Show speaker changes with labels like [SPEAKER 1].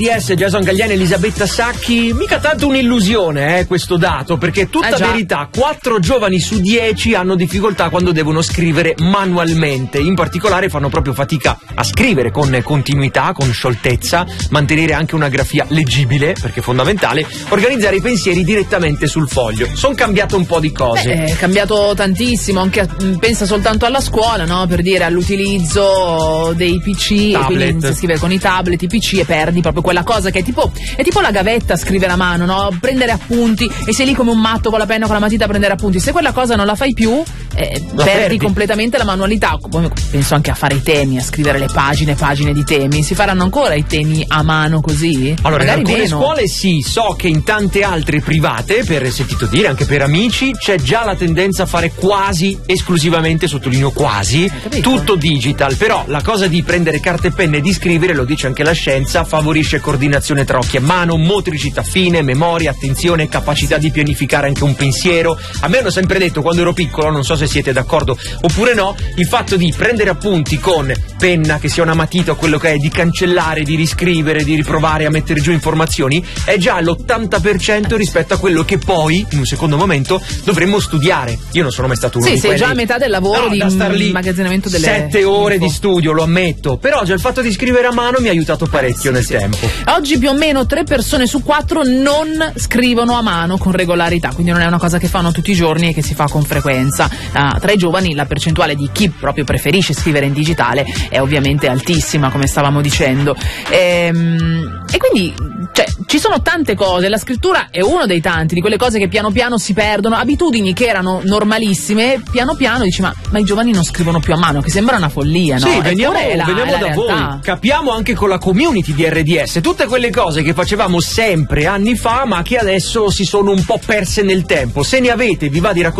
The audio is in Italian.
[SPEAKER 1] RDS, Jason Galliani e Elisabetta Sacchi, mica tanto un'illusione questo dato, perché tutta verità, 4 giovani su 10 hanno difficoltà quando devono scrivere manualmente, in particolare fanno proprio fatica a scrivere con continuità, con scioltezza, mantenere anche una grafia leggibile, perché è fondamentale, organizzare i pensieri direttamente sul foglio. Sono cambiate un po' di cose.
[SPEAKER 2] È cambiato tantissimo, anche pensa soltanto alla scuola, no? Per dire all'utilizzo dei PC, quindi scrivere con i tablet, i PC e perdi proprio quella cosa che è tipo la gavetta, scrivere a mano, no? Prendere appunti e sei lì come un matto con la penna, con la matita a prendere appunti. Se quella cosa non la fai più, perdi completamente la manualità. Penso anche a fare i temi, a scrivere le pagine di temi. Si faranno ancora i temi a mano così?
[SPEAKER 1] Allora,
[SPEAKER 2] magari
[SPEAKER 1] in alcune
[SPEAKER 2] meno.
[SPEAKER 1] scuole sì, so che in tante altre private, per sentito dire, anche per amici, c'è già la tendenza a fare quasi esclusivamente, sottolineo quasi, tutto digital. Però la cosa di prendere carta e penna e di scrivere, lo dice anche la scienza, favorisce coordinazione tra occhi e mano, motricità fine, memoria, attenzione, capacità di pianificare anche un pensiero. A me hanno sempre detto, quando ero piccolo, non so se siete d'accordo oppure no, il fatto di prendere appunti con penna, che sia una matita o quello che è, di cancellare, di riscrivere, di riprovare a mettere giù informazioni, è già l'80% rispetto a quello che poi, in un secondo momento, dovremmo studiare. Io non sono mai stato uno di quelli.
[SPEAKER 2] Sì, sei già a metà del lavoro di immagazzinamento delle
[SPEAKER 1] 7 ore di studio, lo ammetto, però già il fatto di scrivere a mano mi ha aiutato parecchio nel tempo.
[SPEAKER 2] Oggi più o meno 3 persone su 4 non scrivono a mano con regolarità, quindi non è una cosa che fanno tutti i giorni e che si fa con frequenza. Tra i giovani la percentuale di chi proprio preferisce scrivere in digitale è ovviamente altissima, come stavamo dicendo, e quindi ci sono tante cose, la scrittura è uno dei tanti, di quelle cose che piano piano si perdono, abitudini che erano normalissime, piano piano dici ma i giovani non scrivono più a mano, che sembra una follia, no?
[SPEAKER 1] Sì, veniamo da
[SPEAKER 2] realtà.
[SPEAKER 1] voi, capiamo anche con la community di RDS tutte quelle cose che facevamo sempre anni fa ma che adesso si sono un po' perse nel tempo. Se ne avete, vi va di raccontare